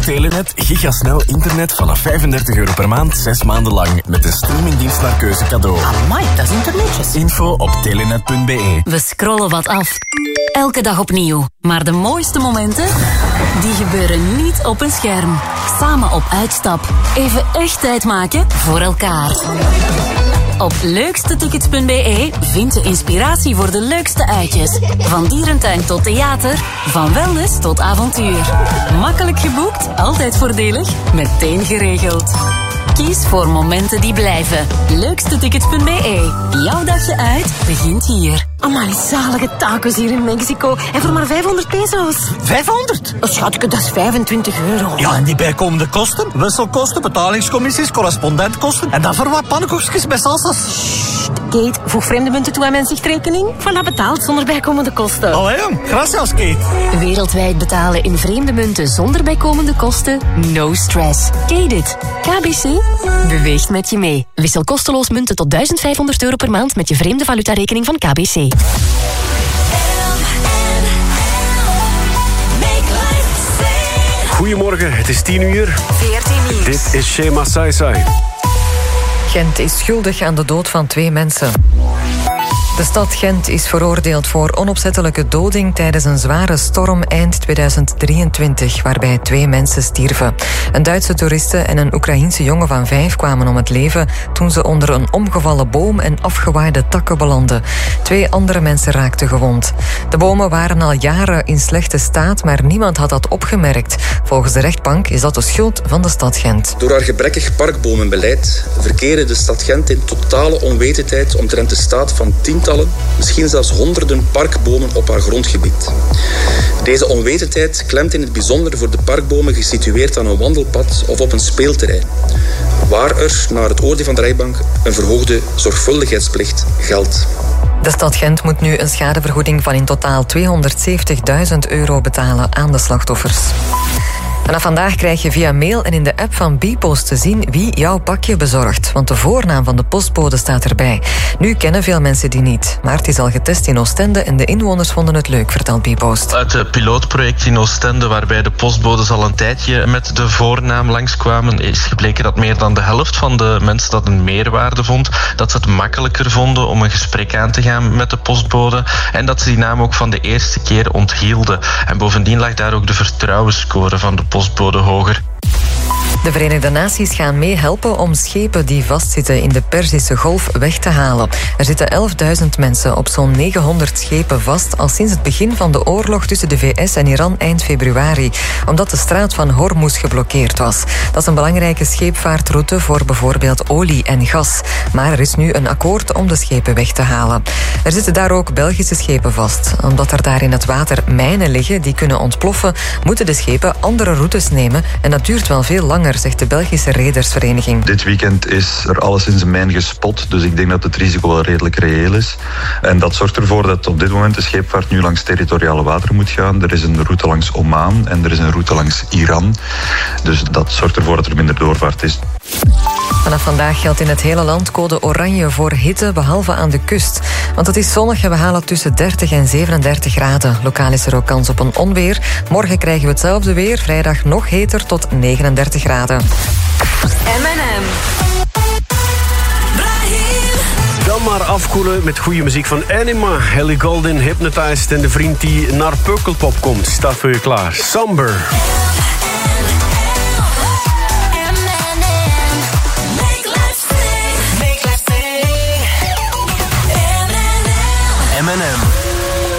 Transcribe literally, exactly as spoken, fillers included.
Telenet gigasnel internet vanaf vijfendertig euro per maand, zes maanden lang. Met de streamingdienst naar keuze cadeau. Amai, dat is internetjes. Info op telenet punt be. We scrollen wat af. Elke dag opnieuw. Maar de mooiste momenten, die gebeuren niet op een scherm. Samen op uitstap. Even echt tijd maken voor elkaar. Op leukstetickets punt be vind je inspiratie voor de leukste uitjes. Van dierentuin tot theater, van wellness tot avontuur. Makkelijk geboekt, altijd voordelig, meteen geregeld. Kies voor momenten die blijven. leukstetickets punt be. Jouw dagje uit begint hier. Amai, zalige tacos hier in Mexico. En voor maar vijfhonderd peso's. vijfhonderd? Oh, schatje, dat is vijfentwintig euro. Ja, en die bijkomende kosten? Wisselkosten, betalingscommissies, correspondentkosten. En dan voor wat pannenkoekjes met salsa's. Sst, Kate, voeg vreemde munten toe aan mijn zichtrekening. Voilà, betaald zonder bijkomende kosten. Allee, jong. Gracias, Kate. Wereldwijd betalen in vreemde munten zonder bijkomende kosten? No stress. Kate it. K B C beweegt met je mee. Wissel kosteloos munten tot duizend vijfhonderd euro per maand met je vreemde valutarekening van K B C. Goedemorgen, het is tien uur. veertien uur. Dit is Shema Sai Sai. Gent is schuldig aan de dood van twee mensen. De stad Gent is veroordeeld voor onopzettelijke doding tijdens een zware storm eind tweeduizend drieëntwintig, waarbij twee mensen stierven. Een Duitse toeriste en een Oekraïense jongen van vijf kwamen om het leven toen ze onder een omgevallen boom en afgewaaide takken belanden. Twee andere mensen raakten gewond. De bomen waren al jaren in slechte staat, maar niemand had dat opgemerkt. Volgens de rechtbank is dat de schuld van de stad Gent. Door haar gebrekkig parkbomenbeleid verkeerde de stad Gent in totale onwetendheid omtrent de staat van tientallen, misschien zelfs honderden parkbomen op haar grondgebied. Deze onwetendheid klemt in het bijzonder voor de parkbomen gesitueerd aan een wandelpad of op een speelterrein, waar er, naar het oordeel van de rechtbank, een verhoogde zorgvuldigheidsplicht geldt. De stad Gent moet nu een schadevergoeding van in totaal tweehonderdzeventigduizend euro betalen aan de slachtoffers. Vanaf vandaag krijg je via mail en in de app van Bpost te zien wie jouw pakje bezorgt. Want de voornaam van de postbode staat erbij. Nu kennen veel mensen die niet. Maar het is al getest in Oostende en de inwoners vonden het leuk, vertelt Bpost. Uit het pilootproject in Oostende, waarbij de postbodes al een tijdje met de voornaam langskwamen, is gebleken dat meer dan de helft van de mensen dat een meerwaarde vond. Dat ze het makkelijker vonden om een gesprek aan te gaan met de postbode. En dat ze die naam ook van de eerste keer onthielden. En bovendien lag daar ook de vertrouwensscore van de postbode hoger. De Verenigde Naties gaan meehelpen om schepen die vastzitten in de Perzische Golf weg te halen. Er zitten elfduizend mensen op zo'n negenhonderd schepen vast al sinds het begin van de oorlog tussen de V S en Iran eind februari, omdat de straat van Hormuz geblokkeerd was. Dat is een belangrijke scheepvaartroute voor bijvoorbeeld olie en gas. Maar er is nu een akkoord om de schepen weg te halen. Er zitten daar ook Belgische schepen vast. Omdat er daar in het water mijnen liggen die kunnen ontploffen, moeten de schepen andere routes nemen en dat duurt wel veel langer, zegt de Belgische Redersvereniging. Dit weekend is er alleszins een mijn gespot, dus ik denk dat het risico wel redelijk reëel is. En dat zorgt ervoor dat op dit moment de scheepvaart nu langs territoriale wateren moet gaan. Er is een route langs Oman en er is een route langs Iran. Dus dat zorgt ervoor dat er minder doorvaart is. Vanaf vandaag geldt in het hele land code oranje voor hitte, behalve aan de kust. Want het is zonnig en we halen tussen dertig en zevenendertig graden. Lokaal is er ook kans op een onweer. Morgen krijgen we hetzelfde weer, vrijdag nog heter tot negenendertig graden. M en M. Dan maar afkoelen met goede muziek van Anima, Ellie Goulding, Hypnotized en de vriend die naar Pukkelpop komt. Staat voor je klaar. Somber. M en M.